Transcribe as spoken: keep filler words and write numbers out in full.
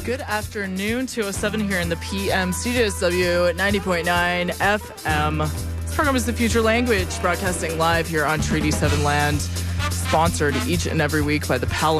Good afternoon, two oh seven here in the P M Studios, W ninety point nine F M. This program is The Future Language, broadcasting live here on Treaty seven land, sponsored each and every week by the Pal